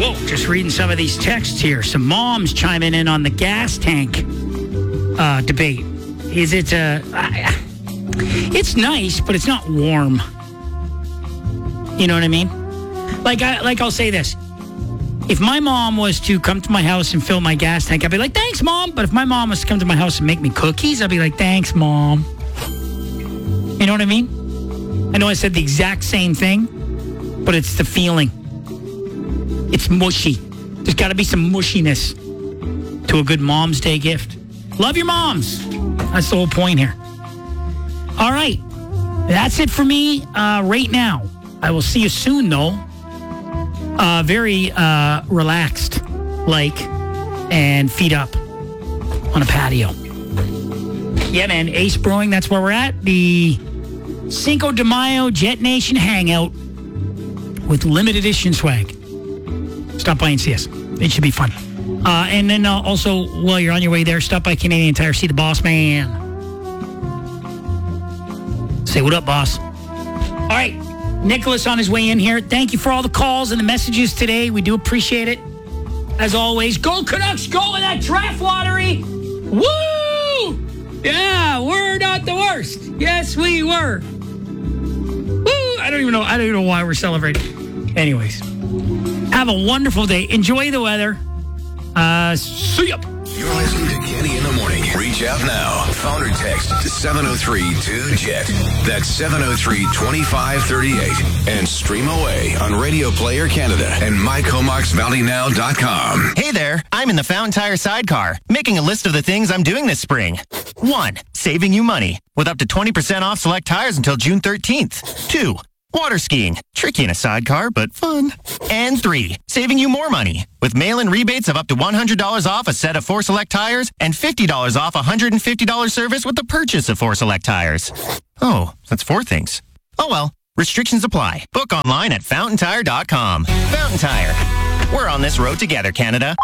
Whoa, just reading some of these texts here. Some moms chiming in on the gas tank debate. Is it... it's nice, but it's not warm. You know what I mean? Like I'll say this. If my mom was to come to my house and fill my gas tank, I'd be like, thanks, Mom. But if my mom was to come to my house and make me cookies, I'd be like, thanks, Mom. You know what I mean? I know I said the exact same thing, but it's the feeling. It's mushy. There's got to be some mushiness to a good Mom's Day gift. Love your moms. That's the whole point here. All right. That's it for me right now. I will see you soon, though. Very relaxed, and feet up on a patio. Yeah, man, Ace Brewing, that's where we're at. The Cinco de Mayo Jet Nation Hangout with limited edition swag. Stop by and see us. It should be fun. And then also, while you're on your way there, stop by Canadian Tire, see the boss man. Say what up, boss. All right. Nicholas on his way in here. Thank you for all the calls and the messages today. We do appreciate it. As always, go Canucks, go with that draft lottery. Woo! Yeah, we're not the worst. Yes, we were. Woo! I don't even know why we're celebrating. Anyways, have a wonderful day. Enjoy the weather. See ya. You're listening to Kenny in the Morning. Reach out now. Phone or text to 703-2JET. That's 703-2538. And stream away on Radio Player Canada and mycomoxvalleynow.com. Hey there, I'm in the Fountain Tire sidecar, making a list of the things I'm doing this spring. 1. Saving you money, with up to 20% off select tires until June 13th. 2. Water skiing, tricky in a sidecar, but fun. And 3, saving you more money, with mail-in rebates of up to $100 off a set of 4 select tires and $50 off $150 service with the purchase of 4 select tires. Oh, that's 4 things. Oh well, restrictions apply. Book online at fountaintire.com. Fountain Tire. We're on this road together, Canada.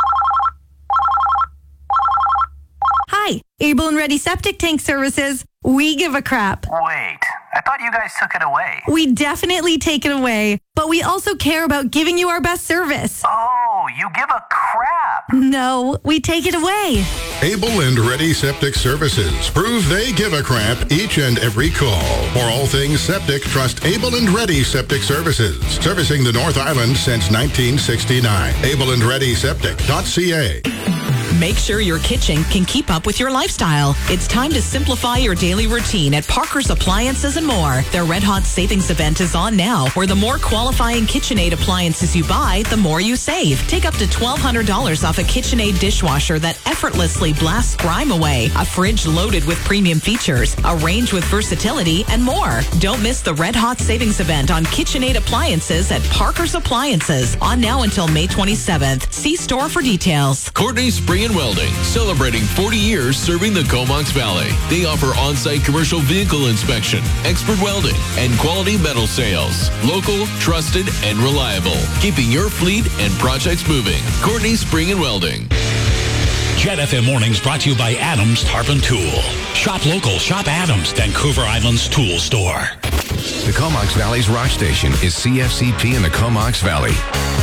Hi, Able and Ready Septic Tank Services. We give a crap. Wait, I thought you guys took it away. We definitely take it away, but we also care about giving you our best service. Oh, you give a crap. No, we take it away. Able and Ready Septic Services. Prove they give a crap each and every call. For all things septic, trust Able and Ready Septic Services. Servicing the North Island since 1969. AbleandReadySeptic.ca. Make sure your kitchen can keep up with your lifestyle. It's time to simplify your daily routine at Parker's Appliances and More. Their Red Hot Savings event is on now, where the more qualifying KitchenAid appliances you buy, the more you save. Take up to $1,200 off a KitchenAid dishwasher that effortlessly blasts grime away, a fridge loaded with premium features, a range with versatility, and more. Don't miss the Red Hot Savings event on KitchenAid appliances at Parker's Appliances, on now until May 27th. See store for details. Courtney Spring and Welding, celebrating 40 years serving the Comox Valley. They offer on-site commercial vehicle inspection, expert welding, and quality metal sales. Local, trusted, and reliable. Keeping your fleet and projects moving. Courtney Spring and Welding. Jet FM Mornings brought to you by Adams Tarp and Tool. Shop local, shop Adams, Vancouver Island's tool store. The Comox Valley's rock station is CFCP in the Comox Valley.